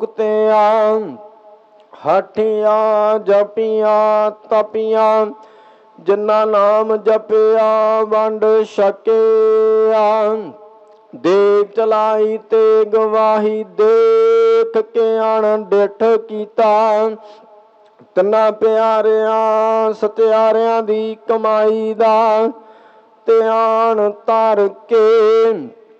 ਕੁੱਤਿਆਂ ਹਠੀਆਂ ਜਪੀਆਂ ਤਪੀਆਂ, ਜਿਨ੍ਹਾਂ ਨਾਮ ਜਪਿਆ ਵੰਡ ਛਕਿਆ। ਦੇਖ ਚਲਾਈ ਤੇ ਗਵਾਹੀ ਦੇਖ ਕੇ ਅਣਡਿੱਠ ਕੀਤਾ। ਤਿੰਨਾਂ ਪਿਆਰਿਆਂ ਸਤਿਆਰਿਆਂ ਦੀ ਕਮਾਈ ਦਾ ਧਿਆਨ ਧਰ ਕੇ